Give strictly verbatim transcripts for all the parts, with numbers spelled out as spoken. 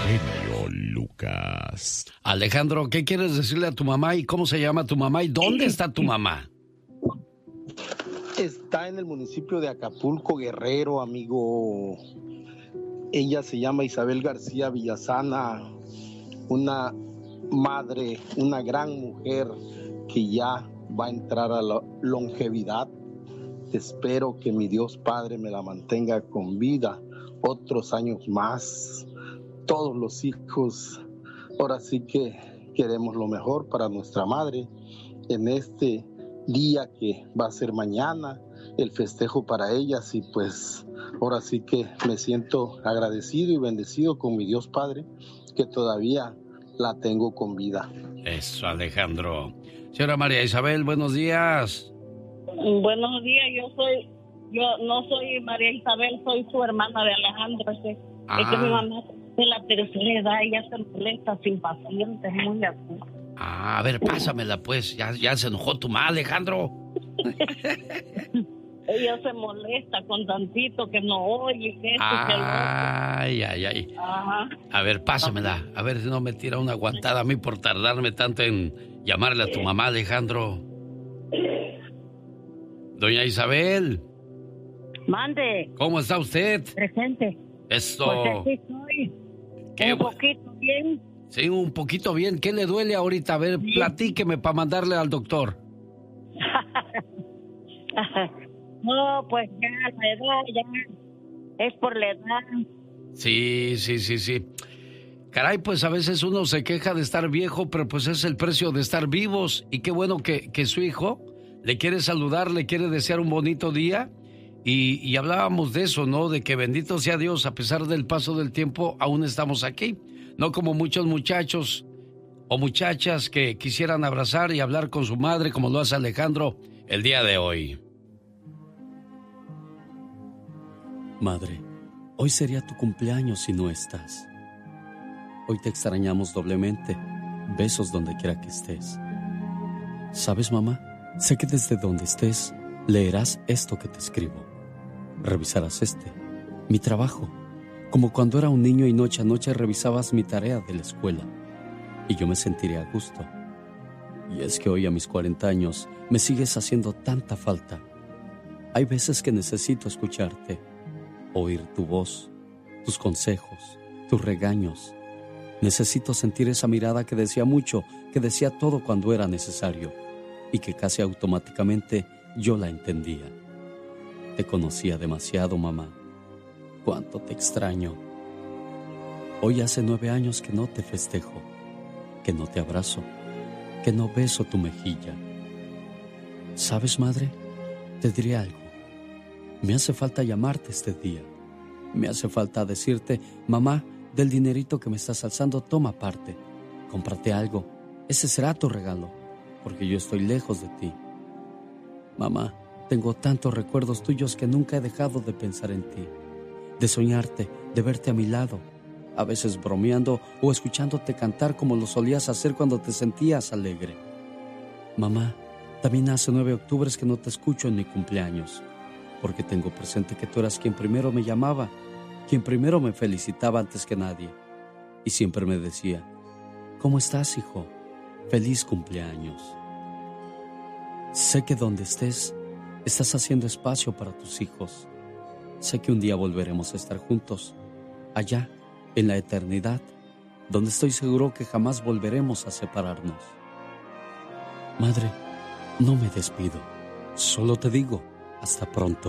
genio Lucas. Alejandro, ¿qué quieres decirle a tu mamá y cómo se llama tu mamá y dónde está tu mamá? Está en el municipio de Acapulco, Guerrero, amigo. Ella se llama Isabel García Villasana, una madre, una gran mujer que ya va a entrar a la longevidad. Espero que mi Dios Padre me la mantenga con vida otros años más. Todos los hijos, ahora sí que queremos lo mejor para nuestra madre en este día que va a ser mañana, el festejo para ellas, y pues ahora sí que me siento agradecido y bendecido con mi Dios Padre que todavía la tengo con vida. Eso, Alejandro. Señora María Isabel, buenos días. Buenos días, yo soy, yo no soy María Isabel, soy su hermana de Alejandro. Es, ah. es que mi mamá de la tercera edad, ella se molesta, se impaciente, es muy así. Ah, a ver, pásamela pues, ya, ya se enojó tu mamá, Alejandro. Ella se molesta con tantito que no oye, que esto, ay, que el otro. Ay, ay, ay. Ajá. A ver, pásamela, a ver si no me tira una aguantada a mí por tardarme tanto en llamarle a tu mamá, Alejandro. Doña Isabel. Mande. ¿Cómo está usted? Presente. Esto. Pues aquí estoy. ¿Qué? Un poquito bien. Sí, un poquito bien. ¿Qué le duele ahorita? A ver, sí. Platíqueme para mandarle al doctor. No, pues ya, la edad, ya. Es por la edad. Sí, sí, sí, sí. Caray, pues a veces uno se queja de estar viejo, pero pues es el precio de estar vivos. Y qué bueno que, que su hijo le quiere saludar, le quiere desear un bonito día. Y, y hablábamos de eso, ¿no? De que bendito sea Dios, a pesar del paso del tiempo, aún estamos aquí. No como muchos muchachos o muchachas que quisieran abrazar y hablar con su madre, como lo hace Alejandro el día de hoy. Madre, hoy sería tu cumpleaños si no estás. Hoy te extrañamos doblemente. Besos donde quiera que estés. ¿Sabes, mamá? Sé que desde donde estés leerás esto que te escribo. Revisarás este, mi trabajo, como cuando era un niño y noche a noche revisabas mi tarea de la escuela. Y yo me sentiré a gusto. Y es que hoy a mis cuarenta años me sigues haciendo tanta falta. Hay veces que necesito escucharte, oír tu voz, tus consejos, tus regaños. Necesito sentir esa mirada que decía mucho, que decía todo cuando era necesario y que casi automáticamente yo la entendía. Te conocía demasiado, mamá. Cuánto te extraño. Hoy hace nueve años que no te festejo, que no te abrazo, que no beso tu mejilla. ¿Sabes, madre? Te diré algo. Me hace falta llamarte este día. Me hace falta decirte, mamá, del dinerito que me estás alzando, toma parte. Cómprate algo. Ese será tu regalo, porque yo estoy lejos de ti. Mamá, tengo tantos recuerdos tuyos que nunca he dejado de pensar en ti, de soñarte, de verte a mi lado, a veces bromeando o escuchándote cantar como lo solías hacer cuando te sentías alegre. Mamá, también hace nueve octubres que no te escucho en mi cumpleaños, porque tengo presente que tú eras quien primero me llamaba, quien primero me felicitaba antes que nadie, y siempre me decía, ¿cómo estás, hijo? Feliz cumpleaños. Sé que donde estés, estás haciendo espacio para tus hijos. Sé que un día volveremos a estar juntos, allá, en la eternidad, donde estoy seguro que jamás volveremos a separarnos. Madre, no me despido, solo te digo, hasta pronto.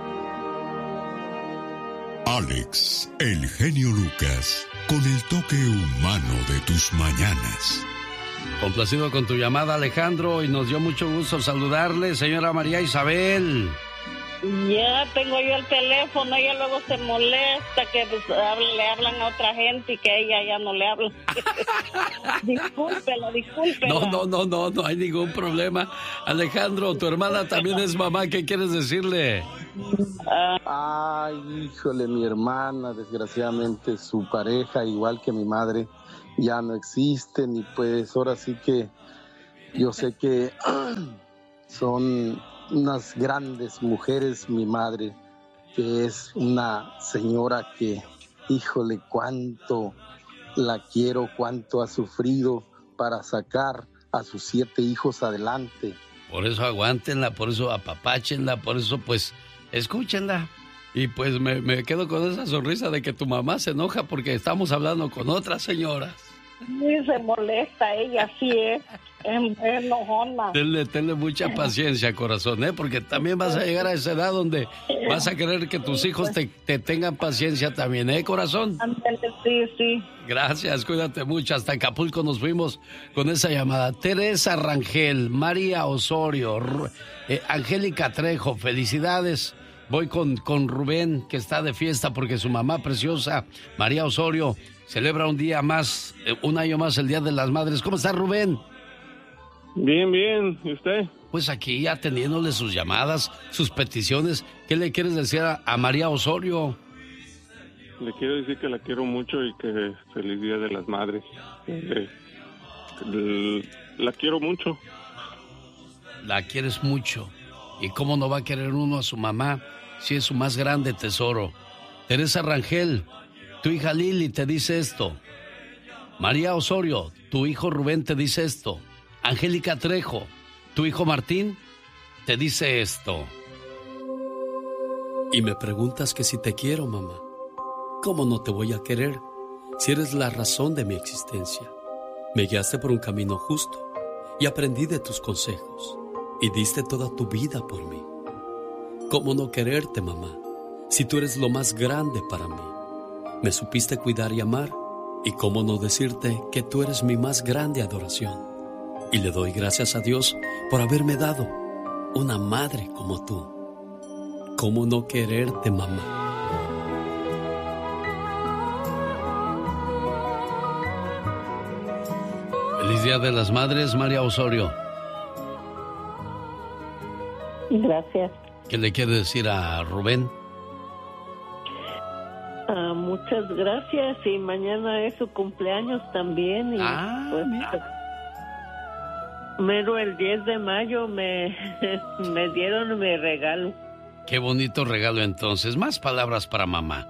Alex, el genio Lucas, con el toque humano de tus mañanas. Complacido con tu llamada, Alejandro, y nos dio mucho gusto saludarle, señora María Isabel. Ya tengo yo el teléfono, ella luego se molesta que pues, le hablan a otra gente y que a ella ya no le hablan. Discúlpela, discúlpela. No, no, no, no, no hay ningún problema. Alejandro, tu hermana también es mamá, ¿qué quieres decirle? Ay, híjole, mi hermana, desgraciadamente su pareja, igual que mi madre, ya no existen, y pues ahora sí que yo sé que son unas grandes mujeres. Mi madre, que es una señora que, híjole, cuánto la quiero, cuánto ha sufrido para sacar a sus siete hijos adelante. Por eso aguántenla, por eso apapáchenla, por eso pues escúchenla. Y pues me, me quedo con esa sonrisa de que tu mamá se enoja porque estamos hablando con otras señoras. Sí, se molesta ella, sí es, es, es enojona. Tenle, tenle mucha paciencia, corazón, ¿eh? Porque también vas a llegar a esa edad donde vas a querer que tus hijos te, te tengan paciencia también, ¿eh, corazón? Sí, sí. Gracias, cuídate mucho. Hasta Acapulco nos fuimos con esa llamada. Teresa Rangel, María Osorio, eh, Angélica Trejo, felicidades. Voy con, con Rubén, que está de fiesta porque su mamá preciosa, María Osorio, celebra un día más, eh, un año más, el Día de las Madres. ¿Cómo está, Rubén? Bien, bien. ¿Y usted? Pues aquí atendiéndole sus llamadas, sus peticiones. ¿Qué le quieres decir a, a María Osorio? Le quiero decir que la quiero mucho y que feliz Día de las Madres. Eh, la quiero mucho. La quieres mucho. ¿Y cómo no va a querer uno a su mamá si es su más grande tesoro? Teresa Rangel, tu hija Lili te dice esto. María Osorio, tu hijo Rubén te dice esto. Angélica Trejo, tu hijo Martín te dice esto. Y me preguntas que si te quiero, mamá. ¿Cómo no te voy a querer si eres la razón de mi existencia? Me guiaste por un camino justo y aprendí de tus consejos. Y diste toda tu vida por mí. ¿Cómo no quererte, mamá, si tú eres lo más grande para mí? Me supiste cuidar y amar, y cómo no decirte que tú eres mi más grande adoración. Y le doy gracias a Dios por haberme dado una madre como tú. ¿Cómo no quererte, mamá? Feliz Día de las Madres, María Osorio. Gracias. ¿Qué le quiere decir a Rubén? Uh, muchas gracias, y mañana es su cumpleaños también. Y ah, pues, mero el diez de mayo me, me dieron mi regalo. Qué bonito regalo entonces. Más palabras para mamá.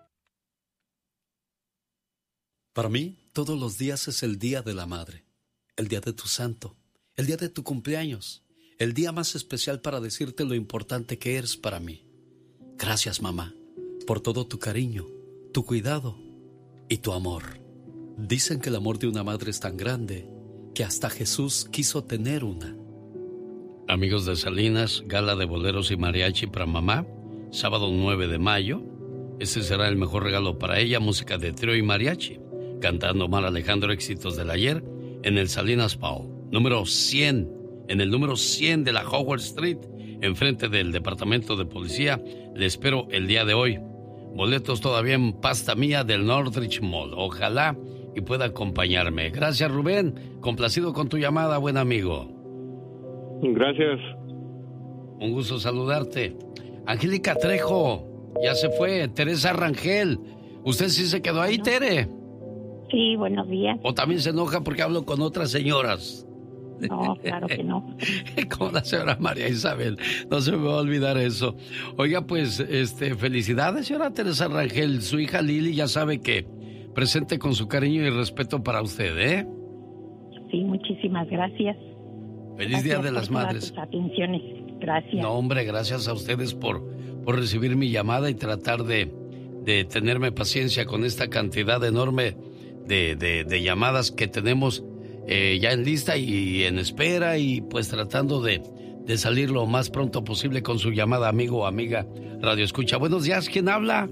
Para mí, todos los días es el Día de la Madre, el día de tu santo, el día de tu cumpleaños. El día más especial para decirte lo importante que eres para mí. Gracias, mamá, por todo tu cariño, tu cuidado y tu amor. Dicen que el amor de una madre es tan grande que hasta Jesús quiso tener una. Amigos de Salinas, gala de boleros y mariachi para mamá, sábado nueve de mayo. Ese será el mejor regalo para ella, música de trío y mariachi, cantando Omar Alejandro, éxitos del ayer, en el Salinas Pau, número cien. En el número cien de la Howard Street, enfrente del Departamento de Policía. Le espero el día de hoy. Boletos todavía en pasta mía del Northridge Mall. Ojalá y pueda acompañarme. Gracias, Rubén. Complacido con tu llamada, buen amigo. Gracias. Un gusto saludarte. Angélica Trejo, ya se fue. Teresa Rangel, ¿usted sí se quedó ahí, Tere? Sí, buenos días. ¿O también se enoja porque hablo con otras señoras? No, claro que no. Como la señora María Isabel, no se me va a olvidar eso. Oiga, pues, este, felicidades, señora Teresa Rangel. Su hija Lili ya sabe que presente con su cariño y respeto para usted, ¿eh? Sí, muchísimas gracias. Feliz gracias Día de las por Madres. Todas tus atenciones. Gracias. No, hombre, gracias a ustedes por, por recibir mi llamada y tratar de, de tenerme paciencia con esta cantidad enorme de, de, de llamadas que tenemos Eh, ya en lista y en espera, y pues tratando de, de salir lo más pronto posible con su llamada, amigo o amiga Radio Escucha. Buenos días, ¿quién habla?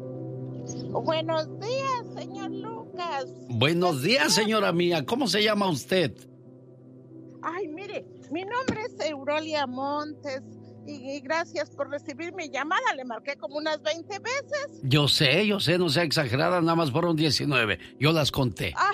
Buenos días, señor Lucas. Buenos días, señora mía. ¿Cómo se llama usted? Ay, mire, mi nombre es Eurolia Montes y, y gracias por recibir mi llamada. Le marqué como unas veinte veces. Yo sé, yo sé, no sea exagerada, nada más fueron diecinueve. Yo las conté. Ah.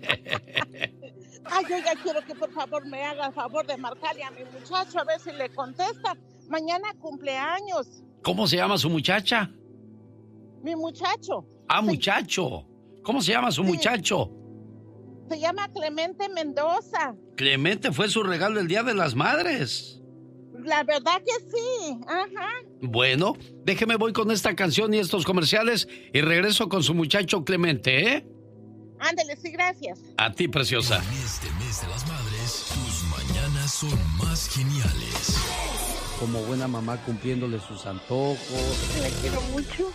Ay, yo ya quiero que por favor me haga el favor de marcarle a mi muchacho a ver si le contesta. Mañana cumpleaños. ¿Cómo se llama su muchacha? Mi muchacho. Ah, sí. Muchacho. ¿Cómo se llama su sí. muchacho? Se llama Clemente Mendoza. Clemente fue su regalo el Día de las Madres. La verdad que sí, ajá. Bueno, déjeme voy con esta canción y estos comerciales y regreso con su muchacho Clemente, ¿eh? Ándale, sí, gracias. A ti, preciosa. En este mes de las madres, tus mañanas son más geniales. Como buena mamá cumpliéndole sus antojos. La quiero mucho.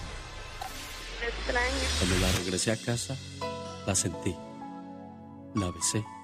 La extraño. Cuando la regresé a casa, la sentí. La besé.